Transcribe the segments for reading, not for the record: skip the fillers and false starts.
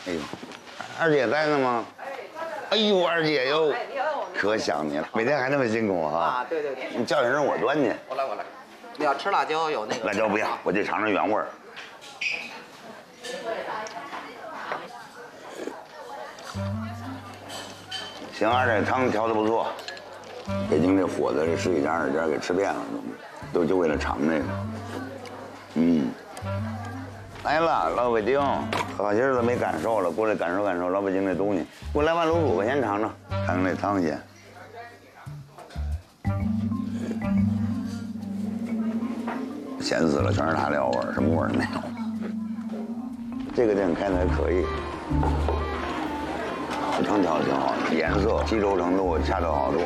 哎呦，二姐在呢吗？哎呦，二姐哟，可想你了，每天还那么辛苦哈。 啊，对对对。 你叫人让我端去。 我来。你要吃辣椒有那个？ 辣椒不要，我就尝尝原味儿。行，二姐汤调的不错。北京这火的这十几家二家给吃遍了，都就为了尝这个。来了，老北京，好些日子没感受了，过来感受感受老北京这东西。给我来碗卤煮吧，先尝尝，尝尝这汤先。咸死了，全是大料味儿，什么味儿没有。这个店开的还可以，汤调的挺好的，颜色、吸收程度恰到好处，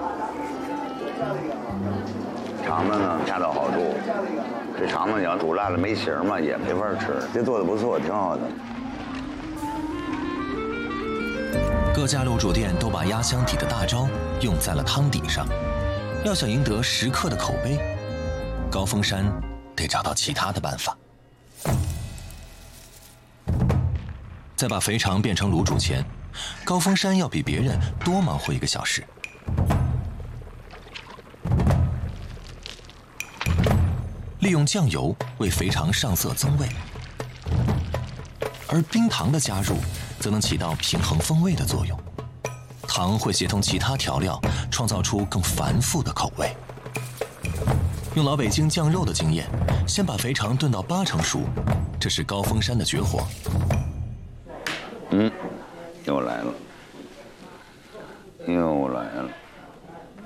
肠子呢恰到好处。这肠子你要煮烂了没形嘛，也没法吃。这做的不错，挺好的。 各家卤煮店都把压箱底的大招用在了汤底上，要想赢得食客的口碑，高峰山得找到其他的办法。在把肥肠变成卤煮前，高峰山要比别人多忙活1个小时。利用酱油为肥肠上色增味，而冰糖的加入则能起到平衡风味的作用。糖会协同其他调料，创造出更繁复的口味。用老北京酱肉的经验，先把肥肠炖到80%熟，这是高峰山的绝活。 又来了，又来了。